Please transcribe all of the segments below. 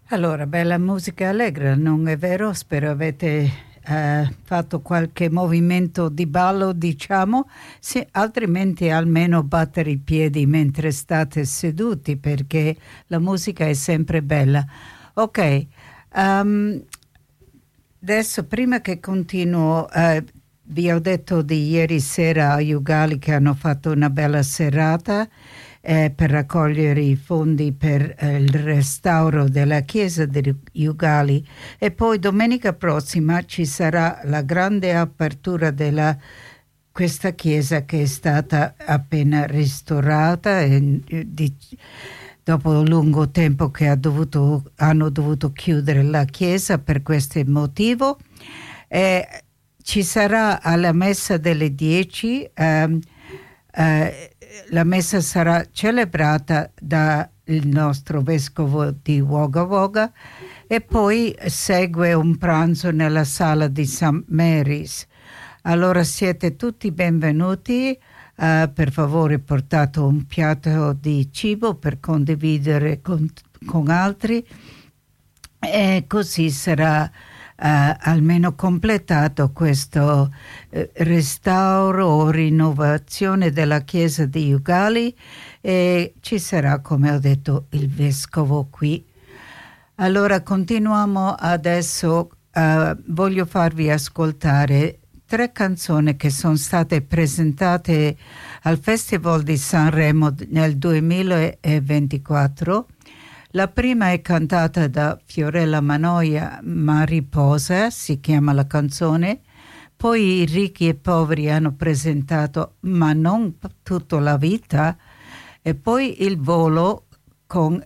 Allora, bella musica allegra, non è vero? Spero avete fatto qualche movimento di ballo, diciamo, sì, altrimenti almeno battere i piedi mentre state seduti, perché la musica è sempre bella. Ok, adesso prima che continuo, vi ho detto di ieri sera a Ugali che hanno fatto una bella serata per raccogliere i fondi per il restauro della chiesa di Ugali, e poi domenica prossima ci sarà la grande apertura della questa chiesa che è stata appena restaurata dopo un lungo tempo che hanno dovuto chiudere la chiesa per questo motivo. Ci sarà alla messa delle 10, la messa sarà celebrata dal nostro vescovo di Wagga Wagga e poi segue un pranzo nella sala di St. Mary's. Allora siete tutti benvenuti, per favore portate un piatto di cibo per condividere con altri, e così sarà almeno completato questo restauro o rinnovazione della chiesa di Ugali, e ci sarà, come ho detto, il vescovo qui. Allora continuiamo adesso. Voglio farvi ascoltare 3 canzoni che sono state presentate al Festival di Sanremo nel 2024. La prima è cantata da Fiorella Mannoia, Mariposa, si chiama la canzone. Poi i Ricchi e Poveri hanno presentato Ma non tutta la vita, e poi Il Volo con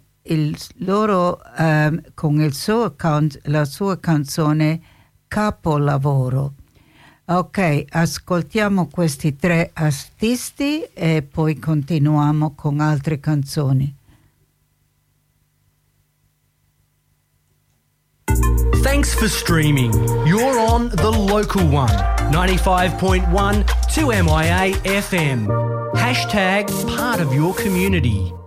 la sua canzone Capolavoro. Ok, ascoltiamo questi 3 artisti e poi continuiamo con altre canzoni. Thanks for streaming. You're on the local one, 95.1 2MIA FM. # part of your community.